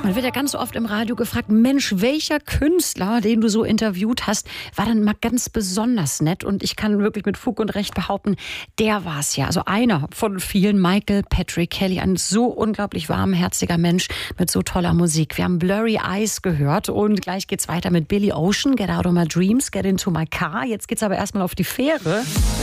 Man wird ja ganz oft im Radio gefragt, Mensch, welcher Künstler, den du so interviewt hast, war dann mal ganz besonders nett? Und ich kann wirklich mit Fug und Recht behaupten, der war es ja. Also einer von vielen, Michael Patrick Kelly, ein so unglaublich warmherziger Mensch mit so toller Musik. Wir haben Blurry Eyes gehört und gleich geht's weiter mit Billy Ocean, Get Out of My Dreams, Get Into My Car. Jetzt geht's aber erstmal auf die Fähre.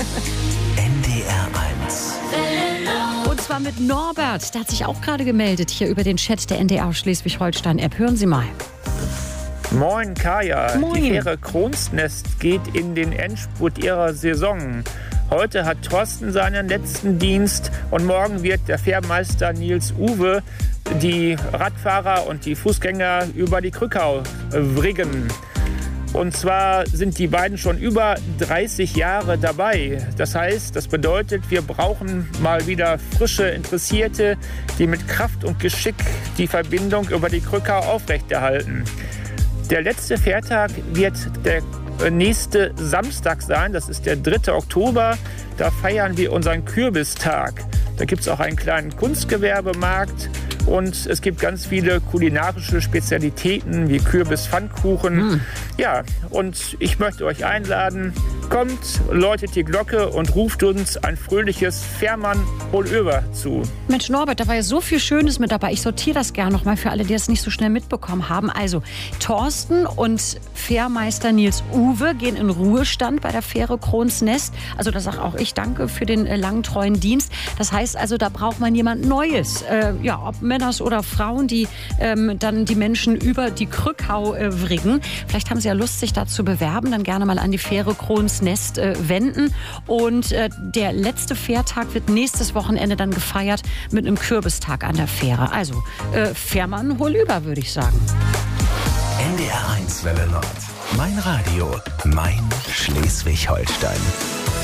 NDR 1. Und zwar mit Norbert. Der hat sich auch gerade gemeldet hier über den Chat der NDR Schleswig-Holstein-App. Hören Sie mal. Moin Kaya. Moin. Die Fähre Kronsnest geht in den Endspurt ihrer Saison. Heute hat Thorsten seinen letzten Dienst und morgen wird der Fährmeister Nils Uwe die Radfahrer und die Fußgänger über die Krückau bringen. Und zwar sind die beiden schon über 30 Jahre dabei. Das bedeutet, wir brauchen mal wieder frische Interessierte, die mit Kraft und Geschick die Verbindung über die Krückau aufrechterhalten. Der letzte Fährtag wird der nächste Samstag sein. Das ist der 3. Oktober. Da feiern wir unseren Kürbistag. Da gibt es auch einen kleinen Kunstgewerbemarkt. Und es gibt ganz viele kulinarische Spezialitäten wie Kürbis-Pfannkuchen. Ja, und ich möchte euch einladen, kommt, läutet die Glocke und ruft uns ein fröhliches Fährmann-Holöver zu. Mensch Norbert, da war ja so viel Schönes mit dabei. Ich sortiere das gerne noch mal für alle, die es nicht so schnell mitbekommen haben. Also Thorsten und Fährmeister Nils Uwe gehen in Ruhestand bei der Fähre Kronsnest. Also da sage auch ich danke für den langen, treuen Dienst. Das heißt also, da braucht man jemand Neues. Ob Männers oder Frauen, die dann die Menschen über die Krückau bringen. Vielleicht haben Sie ja Lust, sich da zu bewerben. Dann gerne mal an die Fähre Kronsnest wenden. Und der letzte Fährtag wird nächstes Wochenende dann gefeiert mit einem Kürbistag an der Fähre. Also Fährmann, hol über, würde ich sagen. NDR 1 Welle Nord. Mein Radio, mein Schleswig-Holstein.